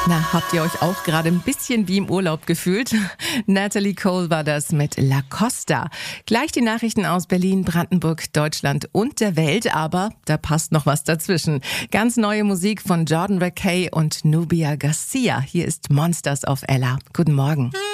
Na, habt ihr euch auch gerade ein bisschen wie im Urlaub gefühlt? Natalie Cole war das mit La Costa. Gleich die Nachrichten aus Berlin, Brandenburg, Deutschland und der Welt, aber da passt noch was dazwischen. Ganz neue Musik von Jordan Rakei und Nubia Garcia. Hier ist Monsters of Ella. Guten Morgen.